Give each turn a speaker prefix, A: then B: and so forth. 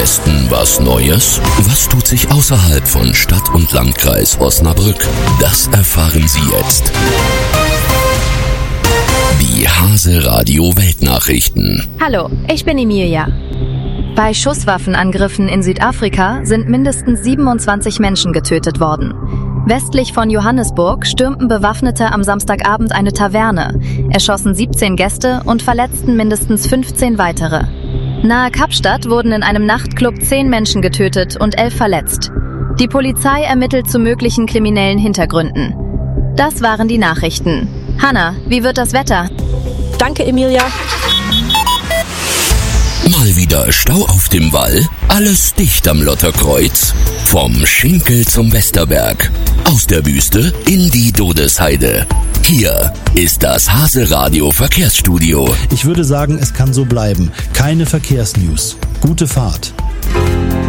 A: Westen was Neues? Was tut sich außerhalb von Stadt und Landkreis Osnabrück? Das erfahren Sie jetzt. Die Hase Radio Weltnachrichten.
B: Hallo, ich bin Emilia. Bei Schusswaffenangriffen in Südafrika sind mindestens 27 Menschen getötet worden. Westlich von Johannesburg stürmten Bewaffnete am Samstagabend eine Taverne, erschossen 17 Gäste und verletzten mindestens 15 weitere. Nahe Kapstadt wurden in einem Nachtclub 10 Menschen getötet und 11 verletzt. Die Polizei ermittelt zu möglichen kriminellen Hintergründen. Das waren die Nachrichten. Hanna, wie wird das Wetter?
C: Danke, Emilia.
A: Mal wieder Stau auf dem Wall? Alles dicht am Lotterkreuz? Vom Schinkel zum Westerberg. Aus der Wüste in die Dodesheide. Hier ist das Hase Radio Verkehrsstudio.
D: Ich würde sagen, es kann so bleiben. Keine Verkehrsnews. Gute Fahrt.